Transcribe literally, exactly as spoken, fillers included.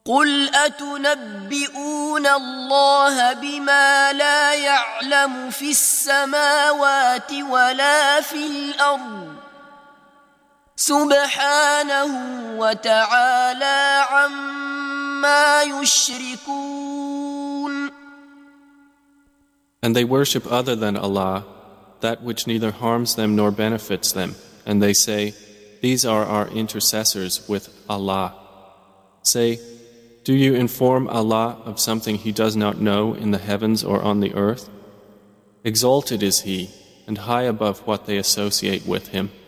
قل أتنبئون الله بما لا يعلم في السماوات ولا في الأرض سبحانه وتعالى عما يشركون. And they worship other than Allah, that which neither harms them nor benefits them, and they say, these are our intercessors with Allah. Say, do you inform Allah of something He does not know in the heavens or on the earth? Exalted is He, and high above what they associate with Him.